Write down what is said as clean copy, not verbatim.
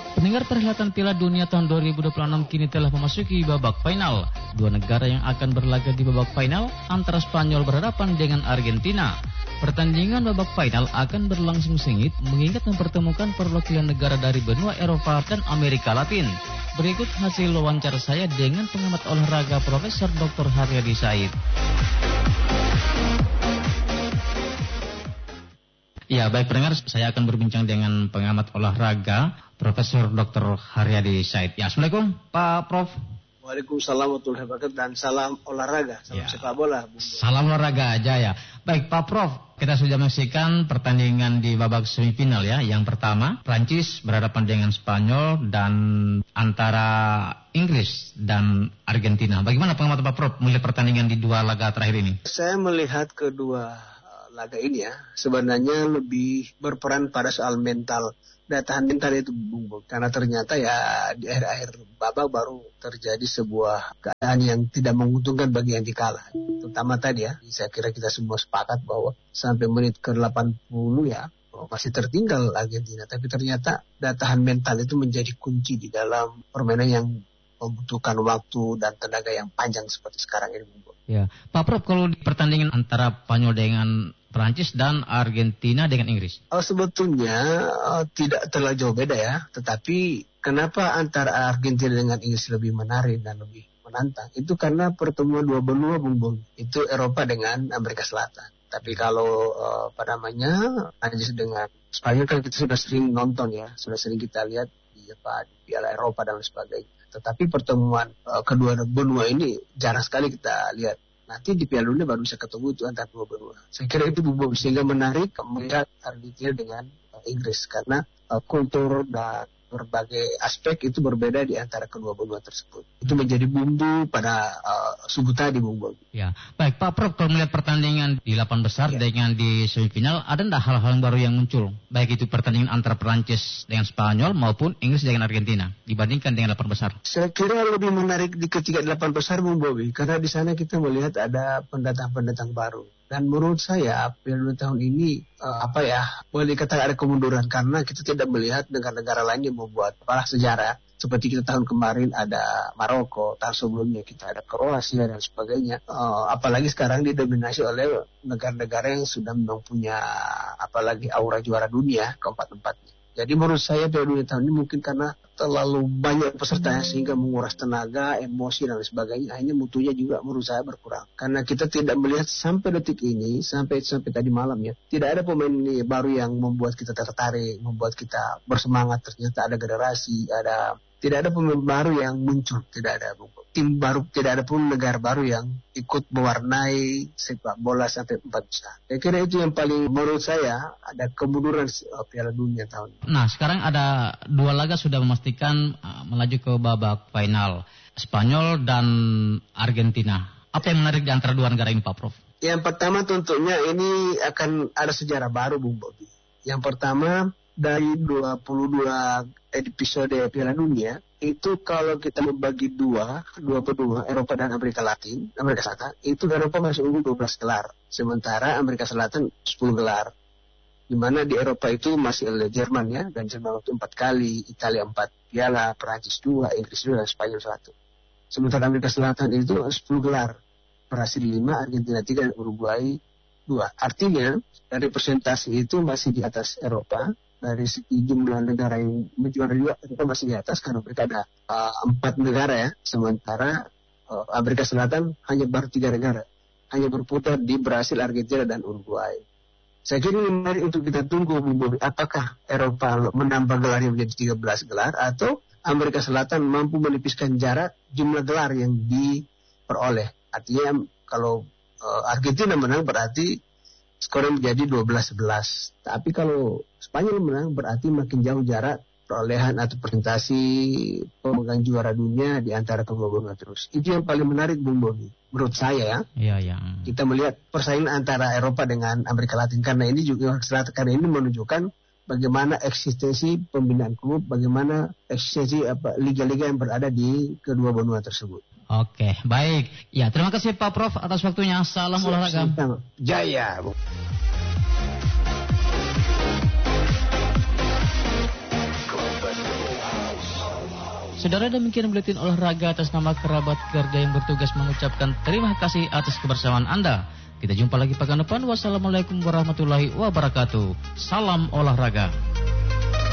Pendengar, perhelatan Piala Dunia tahun 2026 kini telah memasuki babak final. Dua negara yang akan berlaga di babak final antara Spanyol berhadapan dengan Argentina. Pertandingan babak final akan berlangsung sengit mengingat mempertemukan perwakilan negara dari benua Eropa dan Amerika Latin. Berikut hasil wawancara saya dengan pengamat olahraga Profesor Dr. Haryadi Said. Ya, baik pendengar, saya akan berbincang dengan pengamat olahraga Profesor Dr. Haryadi Said. Ya, Assalamualaikum Pak Prof. Waalaikumsalam warahmatullahi wabarakatuh dan salam olahraga, salam sepak bola. Salam olahraga aja ya. Baik Pak Prof, kita sudah menyaksikan pertandingan di babak semifinal ya. Yang pertama, Prancis berhadapan dengan Spanyol dan antara Inggris dan Argentina. Bagaimana pengamat Pak Prof melihat pertandingan di dua laga terakhir ini? Saya melihat kedua laga ini ya, sebenarnya lebih berperan pada soal mental. Daya tahan mental itu Bung, karena ternyata ya di akhir-akhir babak baru terjadi sebuah keadaan yang tidak menguntungkan bagi yang dikalah. Terutama tadi ya, saya kira kita semua sepakat bahwa sampai menit ke-80 ya masih tertinggal Argentina. Tapi ternyata daya tahan mental itu menjadi kunci di dalam permainan yang membutuhkan waktu dan tenaga yang panjang seperti sekarang ini Bung. Ya, Pak Prof, kalau di pertandingan antara Spanyol dengan Prancis dan Argentina dengan Inggris? Sebetulnya tidak terlalu jauh beda ya. Tetapi kenapa antara Argentina dengan Inggris lebih menarik dan lebih menantang? Itu karena pertemuan dua benua Bung. Itu Eropa dengan Amerika Selatan. Tapi kalau Prancis dengan Spanyol kan kita sudah sering nonton ya. Sudah sering kita lihat di Piala Eropa dan sebagainya. Tetapi pertemuan kedua benua ini jarang sekali kita lihat. Nanti di Piala Dunia baru bisa ketemu itu antara dua benua. Saya kira itu sehingga menarik melihat Argentina dengan Inggris karena kultur dan berbagai aspek itu berbeda di antara kedua benua tersebut. Itu menjadi bumbu pada subuh tadi Bung. Ya, baik Pak Prof, kalau melihat pertandingan di 8 besar dengan di semifinal, ada enggak hal-hal baru yang muncul? Baik itu pertandingan antara Perancis dengan Spanyol maupun Inggris dengan Argentina dibandingkan dengan 8 besar. Saya kira lebih menarik di ketiga 8 besar Bung Bobi, karena di sana kita melihat ada pendatang-pendatang baru. Dan menurut saya Piala Dunia tahun ini boleh dikatakan ada kemunduran karena kita tidak melihat negara-negara lain yang membuat sejarah. Seperti kita tahun kemarin ada Maroko, tahun sebelumnya kita ada Kroasia dan sebagainya. Apalagi sekarang didominasi oleh negara-negara yang sudah mempunyai aura juara dunia keempat-empatnya. Jadi menurut saya Piala Dunia tahun ini mungkin karena terlalu banyak pesertanya sehingga menguras tenaga, emosi dan sebagainya. Akhirnya mutunya juga menurut saya berkurang. Karena kita tidak melihat sampai detik ini, sampai tadi malam ya, tidak ada pemain baru yang membuat kita tertarik, membuat kita bersemangat. Ternyata ada generasi, tidak ada pemain baru yang muncul, tidak ada tim baru, tidak ada pun negara baru yang ikut mewarnai sepak bola sampai 4 besar. Saya kira itu yang paling menurut saya ada kemunduran Piala Dunia tahun ini. Nah, sekarang ada dua laga sudah memastikan melaju ke babak final, Spanyol dan Argentina. Apa yang menarik di antara dua negara ini Pak Prof? Yang pertama tentunya ini akan ada sejarah baru Bung Bobi. Yang pertama dari 22 episode Piala Dunia itu kalau kita membagi dua benua Eropa dan Amerika Selatan, itu Eropa masih unggul 12 gelar, sementara Amerika Selatan 10 gelar. Di mana di Eropa itu masih ada Jerman ya, dan Jerman waktu 4 kali, Italia 4 piala, Perancis 2, Inggris 2 dan Spanyol 1. Sementara Amerika Selatan itu 10 gelar, Brasil 5, Argentina 3 dan Uruguay 2. Artinya dari presentasi itu masih di atas Eropa. Dari segi jumlah negara yang menjuara juga kita masih di atas karena mereka ada 4 negara ya, sementara Amerika Selatan hanya baru 3 negara, hanya berputar di Brasil, Argentina dan Uruguay. Saya kira ini menarik untuk kita tunggu apakah Eropa menambah gelarnya menjadi 13 gelar atau Amerika Selatan mampu menipiskan jarak jumlah gelar yang diperoleh. Artinya kalau Argentina menang berarti skornya menjadi 12-11. Tapi kalau Spanyol menang berarti makin jauh jarak perolehan atau presentasi pemegang juara dunia di antara kedua benua terus. Itu yang paling menarik Bung Boni. Menurut saya ya. Iya. Kita melihat persaingan antara Eropa dengan Amerika Latin karena ini menunjukkan bagaimana eksistensi pembinaan klub, bagaimana eksistensi liga-liga yang berada di kedua benua tersebut. Oke, baik. Ya, terima kasih Pak Prof atas waktunya. Salam olahraga. Jaya. Saudara, demikian buletin olahraga atas nama kerabat kerja yang bertugas mengucapkan terima kasih atas kebersamaan Anda. Kita jumpa lagi pekan depan. Wassalamualaikum warahmatullahi wabarakatuh. Salam olahraga.